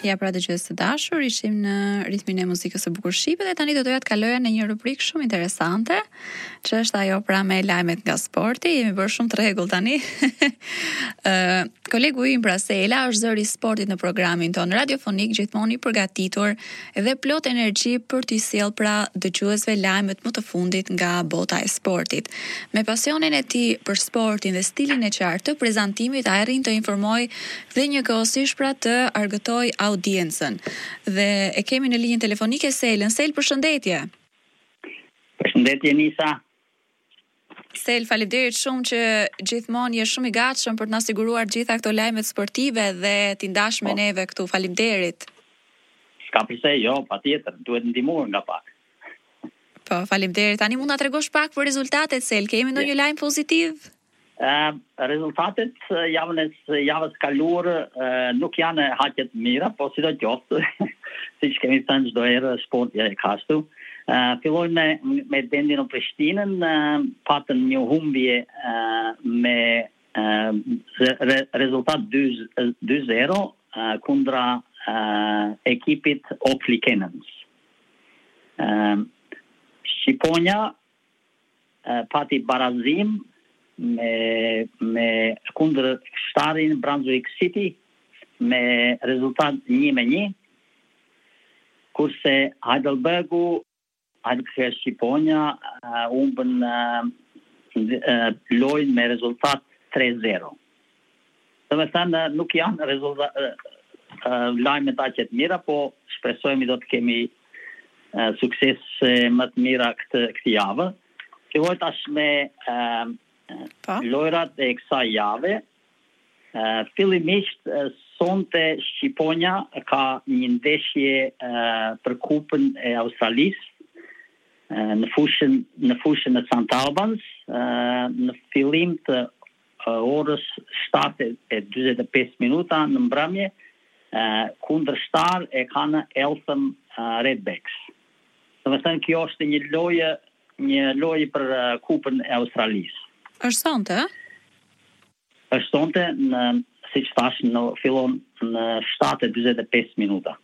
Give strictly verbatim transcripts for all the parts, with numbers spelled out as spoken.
Ja, pra dëgjues të dashur, ishim në ritmin e muzikës së bukur shqipe dhe tani do doja të kaloja në një rubrikë shumë interesante, që është ajo pra me lajmet nga sporti. Jemi bërë shumë të rregull tani. uh, kolegu im pra Sela është zëri i sportit në programin ton radiofonik, gjithmonë i përgatitur dhe plot energji për t'i sjell pra dëgjuesve lajmet më të fundit nga bota e sportit. Me pasionin e tij për sportin dhe stilin e qartë të prezantimit, ai arrin të informoj dhe njëkohësisht pra të argëtoj audiencën. Dhe e kemi në linjën telefonike Selën. Sel, përshëndetje. Përshëndetje Nisa. Sel, faleminderit shumë që gjithmonë je shumë i gatshëm për të na siguruar gjitha këto lajmet sportive dhe t'i ndash me neve këtu. Faleminderit. S'ka përse, jo, patjetër, duhet ndihmuar nga pak. Po, faleminderit. Tani mund na tregosh pak për rezultatet, Sel. Kemi ndonjë lajm pozitiv? Uh, rezultatet javën e javës kaluar uh, nuk janë haqet mira, po sidoqoftë, siç kemi thënë çdo herë sporti e ka ashtu. Uh, fillojmë me me Dendin në Prishtinën, uh, patën një humbje uh, me uh, re, rezultat dy zero uh, kundra uh, ekipit Oflikenens. Uh, Shqiponja uh, pati barazim me me kundër shtarin Brunswick City me rezultat një me një, kurse Heidelbergu, Heidelberg Shqiponja uh, umbën uh, uh, lojën me rezultat tre zero. Dhe me thënë, nuk janë rezultat uh, uh, lajmet aq të mira, po shpresojmë do të kemi uh, sukses uh, më të mira këtë këtë javë. Filloj tash me uh, Pa? lojrat e kësaj jave. Uh, fillimisht uh, sonte Shqiponja ka një ndeshje uh, për kupën e Australisë uh, në fushën në fushën e Saint Albans uh, në fillim të uh, orës shtatë e dyzet e pesë minuta në mbrëmje uh, kundër shtar e kanë Eltham uh, Redbacks. Domethënë kjo është një lojë një lojë për uh, kupën e Australisë. Është sonte? Është sonte në, siç thash, në fillon në shtatë e dyzet e pesë minuta.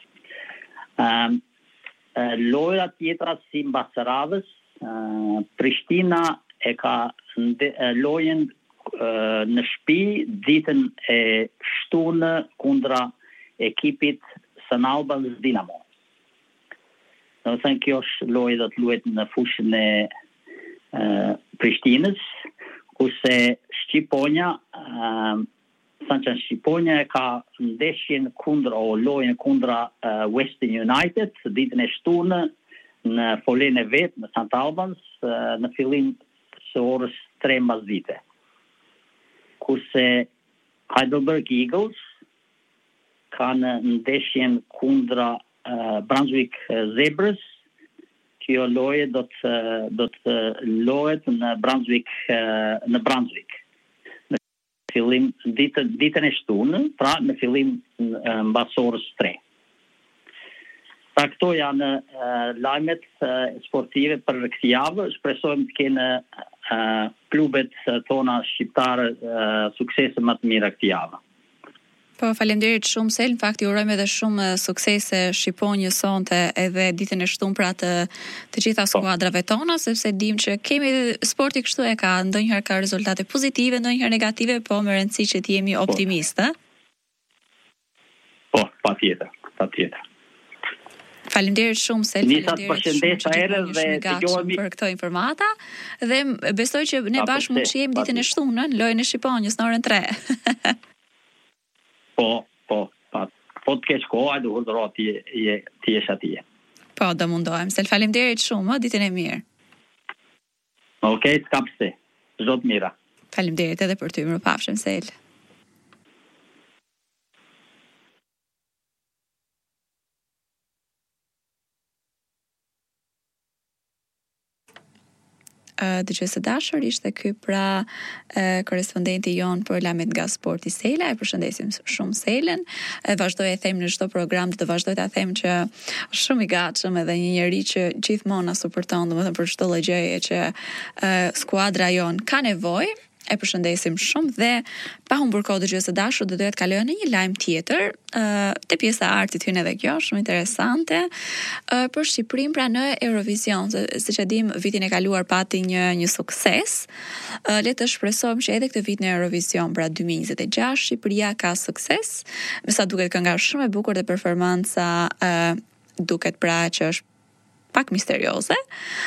Um, uh, lojra tjetra si mbas radhës, uh, Prishtina e ka nde, uh, lojën uh, në shtëpi ditën e shtunë kundra ekipit Saint Albans Dinamo. Do të thënë kjo është lojë do të luhet në fushën e uh, Prishtinës, kurse Shqiponja, uh, Sançan Shqiponja e ka ndeshjen kundra o lojën kundra uh, Western United ditën e shtunë në folen e vet në Saint Albans uh, në fillim së orës tre mbasdite. Kurse Heidelberg Eagles kanë ndeshjen kundra uh, Brunswick Zebras. Kjo lojë do të do të lohet në Brunswick në Brunswick. Në fillim ditën ditën e shtunë, pra në fillim mbas orës tre. Pra këto janë uh, lajmet uh, sportive për këtë javë. Shpresojmë të kenë uh, klubet tona shqiptare uh, suksese më të mira këtë javë. Po, faleminderit shumë Sel, në fakt ju urojmë edhe shumë suksese Shqiponjës sonte edhe ditën e shtunë pra të të gjitha skuadrave tona, sepse dim që kemi sporti kështu e ka, ndonjëherë ka rezultate pozitive, ndonjëherë negative, po me rëndësi që të jemi optimistë. Po, patjetër, patjetër. Faleminderit shumë Sel, faleminderit shumë që gjithmonë jemi gatshëm për këto informata dhe besoj që ne bashkë mund të jemi ditën e shtunë në lojën e Shqiponjës në orën tre. Po, po, po, po të kesh kohë, do urdhëro ti je ti jesh atje. Po, do mundohem. Sel, faleminderit shumë, ditën e mirë. Okej, s'ka pse. Çdo të mira. Faleminderit edhe për ty, mirupafshim Sel. Uh, dëgjues të dashur, ishte ky pra uh, korespondenti jon për lajmet nga sporti Sela. E përshëndesim shumë Selën. E vazhdoj e them në çdo program, do të vazhdoj ta them që është shumë i gatshëm edhe një njerëz që gjithmonë na suporton, domethënë për çdo lloj gjëje që uh, skuadra jon ka nevojë. e përshëndesim shumë dhe pa humbur kohë dëgjues të dashur, do doja të kaloj në një lajm tjetër, uh, te pjesa e artit hyn edhe kjo, shumë interesante, uh, për Shqipërinë pra në Eurovision, se, siç e dim, vitin e kaluar pati një një sukses. Uh, le të shpresojmë që edhe këtë vit në Eurovision, pra dy mijë e njëzet e gjashtë, Shqipëria ka sukses. Me sa duket kënga është shumë e bukur dhe performanca uh, duket pra që është pak misterioze.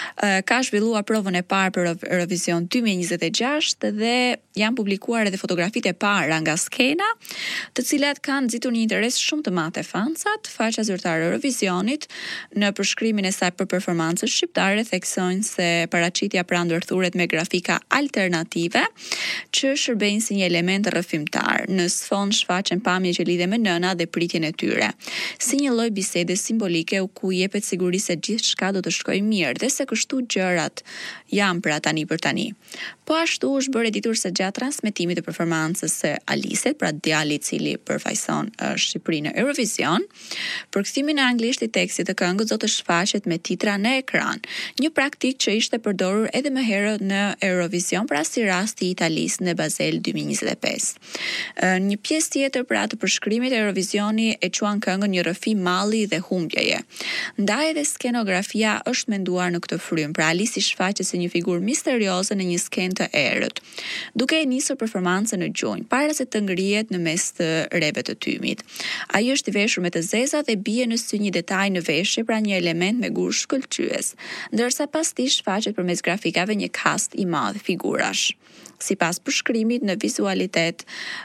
Ka zhvilluar provën e parë për Eurovision dy mijë e njëzet e gjashtë dhe janë publikuar edhe fotografitë e para nga skena, të cilat kanë nxitur një interes shumë të madh te fansat. Faqja zyrtare e Eurovisionit në përshkrimin e saj për performancën shqiptare theksojnë se paraqitja pra ndërthuret me grafika alternative që shërbejnë si një element rrëfimtar. Në sfond shfaqen pamje që lidhen me nëna dhe pritjen e tyre, si një lloj bisede simbolike ku jepet siguri se gjithçka ka do të shkojë mirë dhe se kështu gjërat janë pra tani për tani. Po ashtu është bërë ditur se gjatë transmetimit të performancës së Aliset, pra djali i cili përfaqëson Shqipërinë në Eurovision, përkthimin në anglisht i tekstit të këngës do të shfaqet me titra në ekran, një praktikë që ishte përdorur edhe më herët në Eurovision, pra si rasti i Italisë në Basel dy mijë e njëzet e pesë. Një pjesë tjetër pra të përshkrimit e Eurovisioni e quan këngën një rrëfi malli dhe humbjeje. Ndaj edhe skenografia është menduar në këtë frym, pra Alisi shfaqet si një figurë misterioze në një skenë të errët, duke e nisur performancën në gjunjë, para se të ngrihet në mes të rreve të tymit. Ai është i veshur me të zeza dhe bie në sy një detaj në veshje, pra një element me gur shkëlqyes, ndërsa pas tij shfaqet përmes grafikave një kast i madh figurash. Sipas përshkrimit në vizualitet,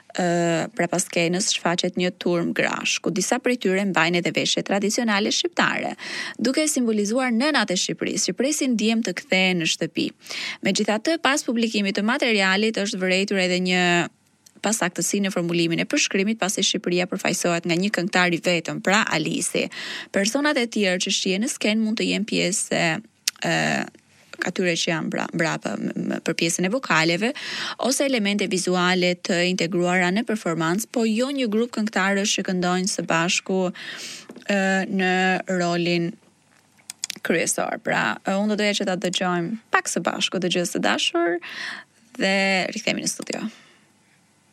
uh, pra pas skenës shfaqet një turm grash, ku disa prej tyre mbajnë edhe veshje tradicionale shqiptare, duke simbolizuar nënat e Shqipërisë, që presin ndjem të kthehen në shtëpi. Megjithatë, pas publikimit të materialit është vërejtur edhe një pasaktësi në formulimin e përshkrimit, pasi Shqipëria përfaqësohet nga një këngëtar i vetëm, pra Alisi. Personat e tjerë që shihen në skenë mund të jenë pjesë e atyre që janë bra, brapa për pjesën e vokaleve ose elemente vizuale të integruara në performancë, po jo një grup këngëtarësh që këndojnë së bashku e, në rolin kryesor. Pra, unë do doja që ta dëgjojmë pak së bashku dëgjues të dashur dhe rikthehemi në studio.